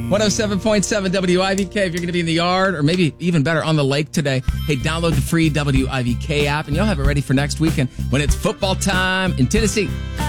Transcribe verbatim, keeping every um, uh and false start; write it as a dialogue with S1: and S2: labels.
S1: one oh seven point seven W I V K. If you're going to be in the yard or maybe even better on the lake today, hey, download the free W I V K app and you'll have it ready for next weekend when it's football time in Tennessee.